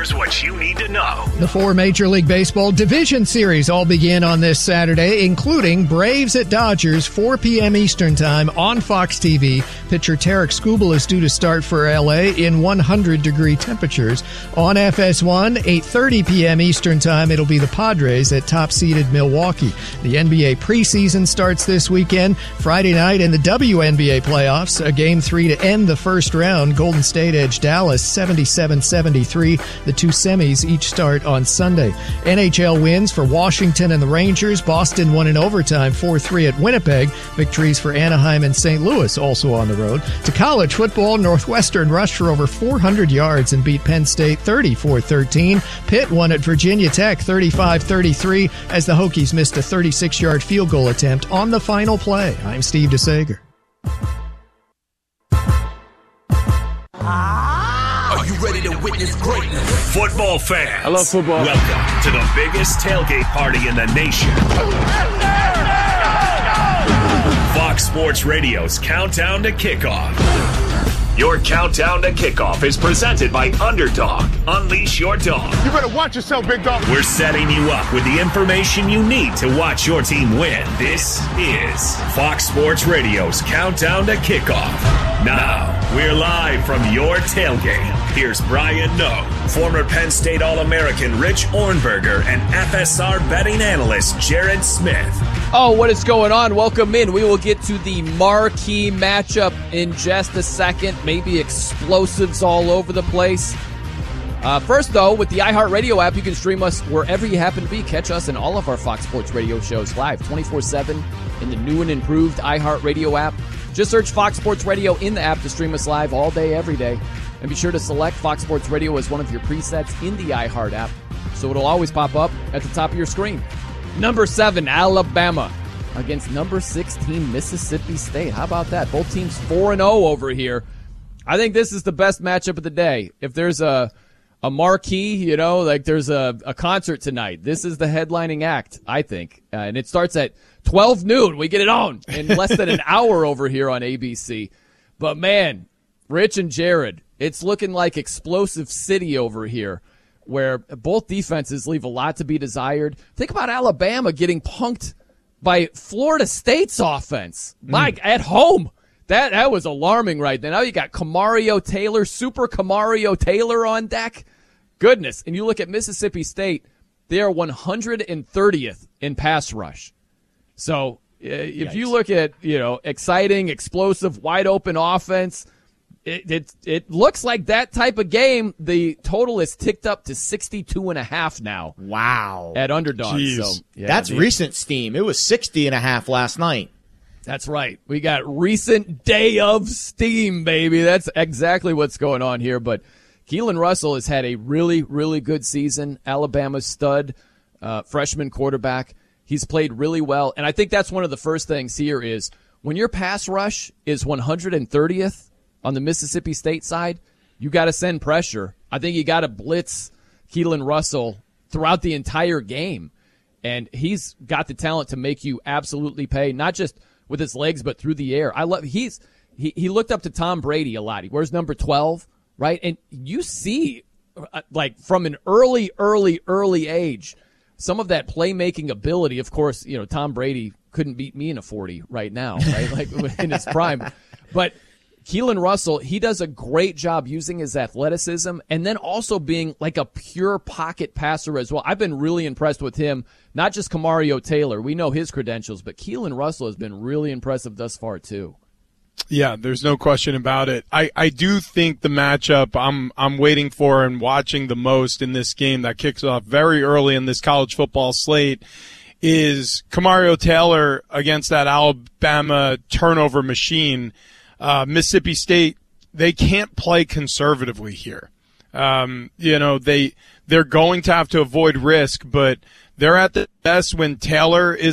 Here's what you need to know. The 4 Major League Baseball division series all begin on this Saturday, including Braves at Dodgers, 4 p.m. Eastern Time on Fox TV. Pitcher Tarek Skubal is due to start for L.A. in 100-degree temperatures. On FS1, 8:30 p.m. Eastern Time, it'll be the Padres at top-seeded Milwaukee. The NBA preseason starts this weekend. Friday night in the WNBA playoffs, a Game 3 to end the first round. Golden State edged Dallas 77-73. The 2 semis each start on Sunday. NHL wins for Washington and the Rangers. Boston won in overtime 4-3 at Winnipeg. Victories for Anaheim and St. Louis also on the road. To college football, Northwestern rushed for over 400 yards and beat Penn State 34-13. Pitt won at Virginia Tech 35-33 as the Hokies missed a 36-yard field goal attempt on the final play. I'm Steve DeSager. Are you ready to witness greatness? Football fans. I love football. Welcome to the biggest tailgate party in the nation. Fox Sports Radio's Countdown to Kickoff. Your Countdown to Kickoff is presented by Underdog. Unleash your dog. You better watch yourself, big dog. We're setting you up with the information you need to watch your team win. This is Fox Sports Radio's Countdown to Kickoff. Now, we're live from your tailgate. Here's Brian Noe, former Penn State All-American Rich Ornberger, and FSR betting analyst Jared Smith. Oh, what is going on? Welcome in. We will get to the marquee matchup in just a second. Maybe explosives all over the place. First, though, with the iHeartRadio app, you can stream us wherever you happen to be. Catch us in all of our Fox Sports Radio shows live 24/7 in the new and improved iHeartRadio app. Just search Fox Sports Radio in the app to stream us live all day, every day. And be sure to select Fox Sports Radio as one of your presets in the iHeart app, so it'll always pop up at the top of your screen. Number 7, Alabama against number 16, Mississippi State. How about that? Both teams 4-0 over here. I think this is the best matchup of the day. If there's a marquee, like there's a concert tonight, this is the headlining act, I think. And it starts at 12 noon. We get it on in less than an hour over here on ABC. But, man, Rich and Jared, it's looking like explosive city over here, where both defenses leave a lot to be desired. Think about Alabama getting punked by Florida State's offense. At home. That was alarming right there. Now you got Camario Taylor, Super Camario Taylor on deck. Goodness. And you look at Mississippi State, they are 130th in pass rush. So if you look at, exciting, explosive, wide open offense, It looks like that type of game. The total is ticked up to 62.5 now. Wow. At Underdog. Jeez. So, that's recent steam. It was 60.5 last night. That's right. We got recent day of steam, baby. That's exactly what's going on here. But Keelan Russell has had a really, really good season. Alabama's stud, freshman quarterback. He's played really well. And I think that's one of the first things here is when your pass rush is 130th, on the Mississippi State side, you got to send pressure. I think you got to blitz Keelan Russell throughout the entire game. And he's got the talent to make you absolutely pay, not just with his legs, but through the air. He looked up to Tom Brady a lot. He wears number 12, right? And you see, like, from an early age, some of that playmaking ability. Of course, Tom Brady couldn't beat me in a 40 right now, right? Like in his prime. But Keelan Russell, he does a great job using his athleticism and then also being like a pure pocket passer as well. I've been really impressed with him, not just Camario Taylor. We know his credentials, but Keelan Russell has been really impressive thus far too. Yeah, there's no question about it. I do think the matchup I'm waiting for and watching the most in this game that kicks off very early in this college football slate is Camario Taylor against that Alabama turnover machine. Mississippi State, they can't play conservatively here. They're going to have to avoid risk, but they're at the best when Taylor is